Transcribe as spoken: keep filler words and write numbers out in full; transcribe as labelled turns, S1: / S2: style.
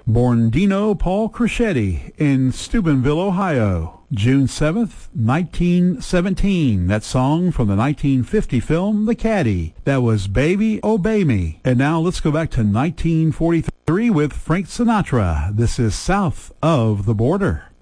S1: Born Dino Paul Crescetti in Steubenville, Ohio, June seventh, nineteen seventeen. That song from the nineteen fifty film The Caddy. That was Baby Obey Me. And now let's go back to nineteen forty-three with Frank Sinatra. This is South of the Border.